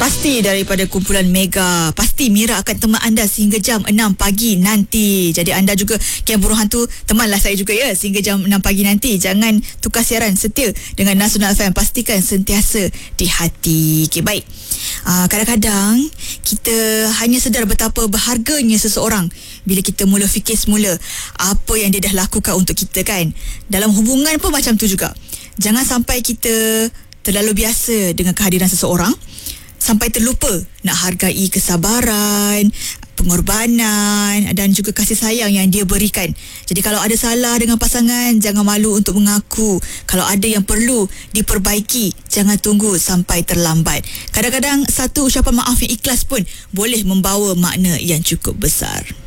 Pasti daripada kumpulan Mega. Pasti Mira akan teman anda sehingga jam 6 pagi nanti. Jadi anda juga Kem Burung Hantu, temanlah saya juga ya sehingga jam 6 pagi nanti. Jangan tukar siaran, setia dengan Nasional FM. Pastikan sentiasa di hati. Okay, baik. Kadang-kadang kita hanya sedar betapa berharganya seseorang bila kita mula fikir semula apa yang dia dah lakukan untuk kita kan. Dalam hubungan pun macam tu juga. Jangan sampai kita terlalu biasa dengan kehadiran seseorang sampai terlupa nak hargai kesabaran, pengorbanan dan juga kasih sayang yang dia berikan. Jadi kalau ada salah dengan pasangan, jangan malu untuk mengaku. Kalau ada yang perlu diperbaiki, jangan tunggu sampai terlambat. Kadang-kadang satu ucapan maaf yang ikhlas pun boleh membawa makna yang cukup besar.